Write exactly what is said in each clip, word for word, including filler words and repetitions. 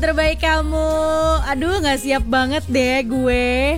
terbaik kamu. Aduh, gak siap banget deh gue.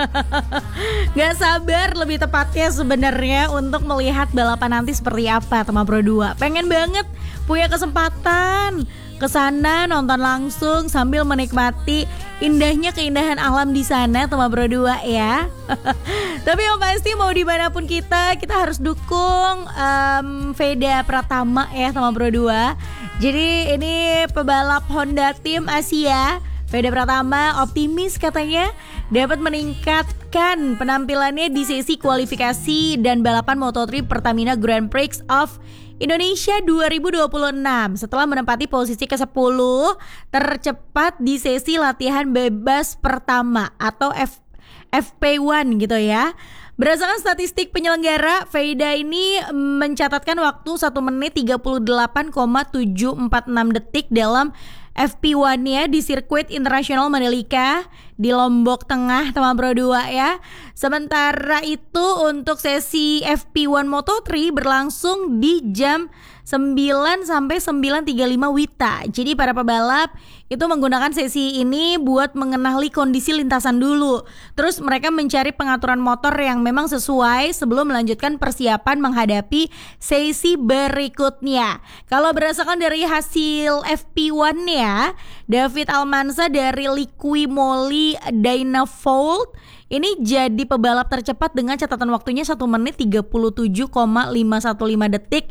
Gak sabar lebih tepatnya sebenarnya untuk melihat balapan nanti seperti apa Tema Pro dua. Pengen banget punya kesempatan kesana nonton langsung sambil menikmati indahnya keindahan alam di sana Tema Pro dua ya. Tapi yang pasti mau dimanapun kita, kita harus dukung um, Veda Pratama ya Tema Pro dua. Jadi ini pebalap Honda Tim Asia, Veda Pratama optimis katanya dapat meningkatkan penampilannya di sesi kualifikasi dan balapan Moto tiga Pertamina Grand Prix of Indonesia dua ribu dua puluh enam setelah menempati posisi kesepuluh tercepat di sesi latihan bebas pertama atau F, F P satu gitu ya. Berdasarkan statistik penyelenggara, Veda ini mencatatkan waktu satu menit tiga puluh delapan koma tujuh empat enam detik dalam F P satu-nya di sirkuit internasional Mandalika di Lombok Tengah Tema Pro dua ya. Sementara itu untuk sesi F P satu Moto tiga berlangsung di jam sembilan sampai sembilan tiga puluh lima Wita. Jadi para pebalap itu menggunakan sesi ini buat mengenali kondisi lintasan dulu. Terus mereka mencari pengaturan motor yang memang sesuai sebelum melanjutkan persiapan menghadapi sesi berikutnya. Kalau berdasarkan dari hasil F P satu-nya, David Almanza dari Liqui Moly Dynafold ini jadi pebalap tercepat dengan catatan waktunya satu menit tiga puluh tujuh koma lima satu lima detik.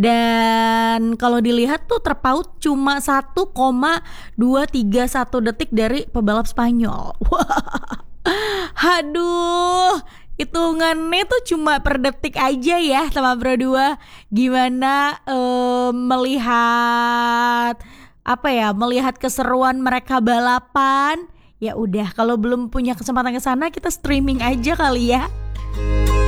Dan kalau dilihat tuh terpaut cuma satu koma dua tiga satu detik dari pebalap Spanyol. Wah, aduh, hitungannya tuh cuma per detik aja ya Tema Pro dua. Gimana eh, melihat apa ya, melihat keseruan mereka balapan. Ya udah, kalau belum punya kesempatan ke sana kita streaming aja kali ya.